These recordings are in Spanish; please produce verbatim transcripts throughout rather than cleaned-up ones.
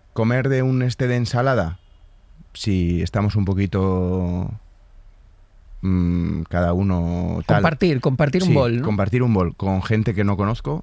comer de un este de ensalada, si estamos un poquito mmm, cada uno tal. Compartir, compartir sí, un bol, ¿no? compartir un bol con gente que no conozco.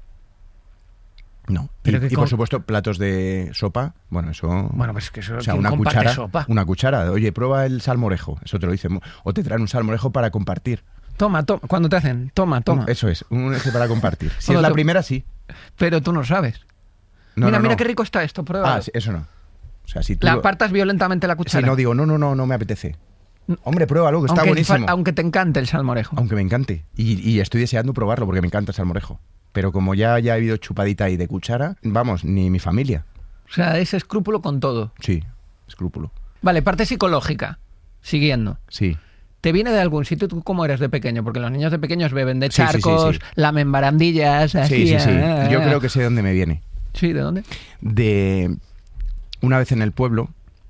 No. Y, y por supuesto, platos de sopa, bueno, eso... Bueno, pues es que eso... O sea, una comparte cuchara, sopa? una cuchara. Oye, prueba el salmorejo, eso te lo dicen. O te traen un salmorejo para compartir. Toma, toma, cuando te hacen, toma, toma. Un, eso es, un ese para compartir. Si es la te... primera, sí. Pero tú no sabes. No, mira, no, mira no. qué rico está esto, prueba. Ah, eso no. O sea, si tú... Le apartas violentamente la cuchara. Si no digo, no, no, no, no me apetece. Hombre, pruébalo, que está aunque, buenísimo. Aunque te encante el salmorejo. Aunque me encante. Y, y estoy deseando probarlo porque me encanta el salmorejo. Pero como ya, ya he habido chupadita ahí de cuchara, vamos, ni mi familia. O sea, es escrúpulo con todo. Sí, escrúpulo. Vale, parte psicológica. Siguiendo. Sí. ¿Te viene de algún sitio? ¿Tú cómo eres de pequeño? Porque los niños de pequeños beben de charcos, sí, sí, sí, sí. lamen barandillas... Así, sí, sí, sí. Ah, Yo creo que sé de dónde me viene. ¿Sí? ¿De dónde? De... Una vez en el pueblo,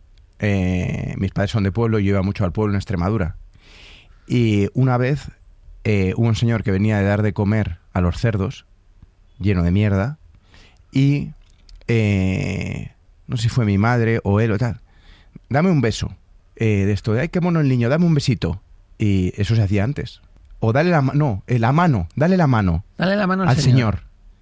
eh, mis padres son de pueblo y yo iba mucho al pueblo en Extremadura. Y una vez eh, hubo un señor que venía de dar de comer a los cerdos, lleno de mierda, y eh, no sé si fue mi madre o él o tal, dame un beso, eh, de esto de, ay, qué mono el niño, dame un besito, y eso se hacía antes, o dale la mano, no, eh, la mano, dale la mano, dale la mano al, al señor. señor,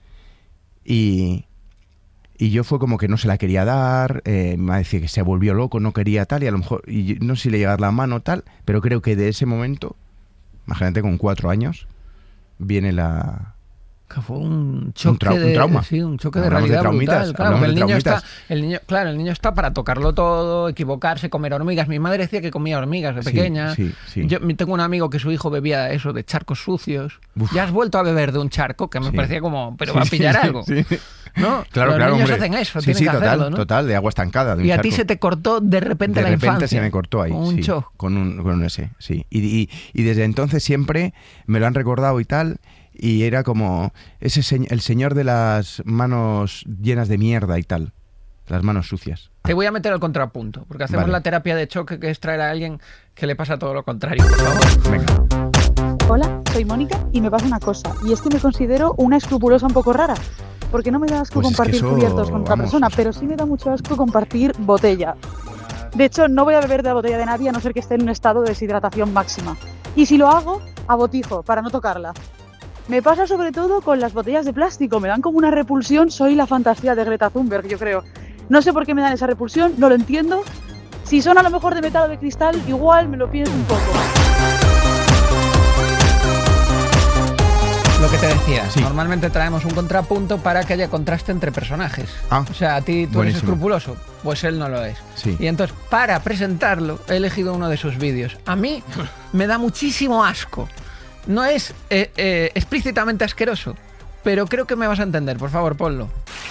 y, y yo fue como que no se la quería dar, eh, me decía que se volvió loco, no quería tal, y a lo mejor, y no sé si le iba a dar la mano tal, pero creo que de ese momento, imagínate con cuatro años, viene la... Que fue un choque un, tra de un trauma. Sí, un choque hablamos de realidad de brutal. Claro, que el de niño está, el niño, claro, el niño está para tocarlo todo, equivocarse, comer hormigas. Mi madre decía que comía hormigas de pequeña. Sí, sí, sí. Yo tengo un amigo que su hijo bebía eso de charcos sucios. Uf. Ya has vuelto a beber de un charco, que me sí. parecía como, pero sí, va a pillar sí, algo. Sí. ¿No? Claro, Los claro, niños hombre. hacen eso, sí, tienen sí, que total, hacerlo, ¿no? Total, de agua estancada. De un y a charco. ti se te cortó de repente de la repente infancia. se me cortó ahí. Un sí, shock. Con un, con un ese, sí. Y, y, y desde entonces siempre me lo han recordado y tal. Y era como ese se el señor de las manos llenas de mierda y tal. Las manos sucias. Te voy a meter al contrapunto, porque hacemos vale. la terapia de choque, que es traer a alguien que le pasa todo lo contrario. Por favor. Venga. Hola, soy Mónica y me pasa una cosa. Y es que me considero una escrupulosa un poco rara. Porque no me da asco pues compartir es que eso, cubiertos con otra vamos, persona, pero sí me da mucho asco compartir botella. De hecho, no voy a beber de la botella de nadie a no ser que esté en un estado de deshidratación máxima. Y si lo hago, a botijo, para no tocarla. Me pasa sobre todo con las botellas de plástico, me dan como una repulsión, soy la fantasía de Greta Thunberg, yo creo. No sé por qué me dan esa repulsión, no lo entiendo. Si son a lo mejor de metal o de cristal, igual me lo pienso un poco. Lo que te decía, sí. Normalmente traemos un contrapunto para que haya contraste entre personajes. Ah, o sea, a ti tú buenísimo. Eres escrupuloso, pues él no lo es. Sí. Y entonces, para presentarlo, he elegido uno de sus vídeos. A mí me da muchísimo asco. No es eh, eh, explícitamente asqueroso, pero creo que me vas a entender. Por favor, ponlo.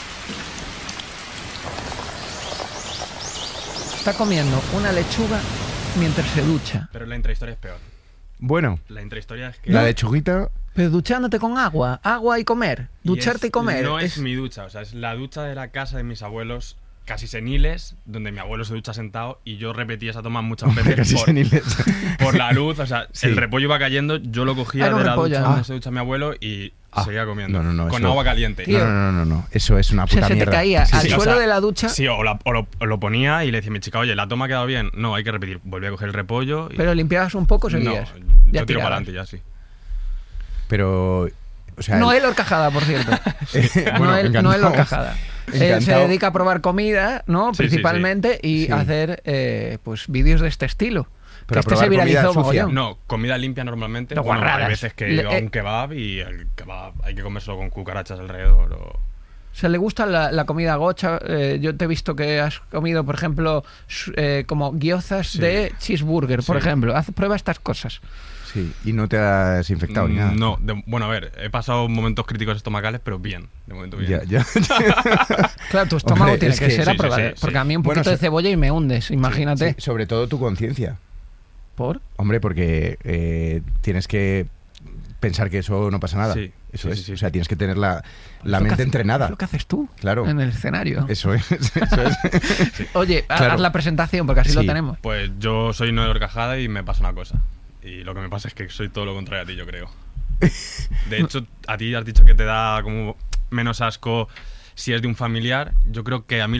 Está comiendo una lechuga mientras se ducha. Pero la intrahistoria es peor. Bueno, la intrahistoria es que... La lechuguita... Pero duchándote con agua, agua y comer. Ducharte y, es, y comer. No es, es mi ducha, o sea, es la ducha de la casa de mis abuelos, casi seniles, donde mi abuelo se ducha sentado y yo repetí esa toma muchas veces casi por, seniles. por la luz, o sea, sí. El repollo iba cayendo, yo lo cogía de la repollo, ducha ah. donde se ducha mi abuelo y ah. seguía comiendo, no, no, no, con eso, agua caliente. No, no, no, no, no, eso es una puta o sea, mierda. Se te caía sí, al sí, suelo o sea, de la ducha. Sí, o, la, o, lo, o lo ponía y le decía a mi chica, oye, la toma ha quedado bien. No, hay que repetir, volví a coger el repollo. Y... Pero limpiabas un poco, seguías. No, yo tiro para adelante ya, sí. Pero... O sea, Noel Horcajada, por cierto. bueno, Noel, Noel Horcajada. Él se dedica a probar comida, ¿no? Sí, principalmente, sí, sí. y sí. hacer eh, pues vídeos de este estilo. Pero que este se viralizó mogollón. No, comida limpia normalmente. No, bueno, hay veces que he ido a un kebab y el kebab hay que comérselo con cucarachas alrededor. O... O sea, le gusta la, la comida gocha. Eh, yo te he visto que has comido, por ejemplo, eh, como gyozas sí. de cheeseburger, por sí. ejemplo. Haz, prueba estas cosas. Sí, y no te has infectado ni nada. No, de, bueno, a ver, he pasado momentos críticos estomacales, pero bien, de momento bien. Ya, ya. Claro, tu estómago Hombre, tiene es que, que ser sí, a prueba, sí, sí, porque sí. a mí un poquito bueno, de cebolla y me hundes, imagínate. Sí, sí, sobre todo tu conciencia. ¿Por? Hombre, porque eh, tienes que pensar que eso no pasa nada. Sí, eso sí, es. Sí, sí. O sea, tienes que tener la, la mente hace, entrenada. Es lo que haces tú. Claro. En el escenario. Eso es. Eso es. Sí. Oye, claro. haz la presentación, porque así sí. lo tenemos. Pues yo soy Noel Horcajada y me pasa una cosa. Y lo que me pasa es que soy todo lo contrario a ti, yo creo. De hecho, a ti has dicho que te da como menos asco si es de un familiar. Yo creo que a mí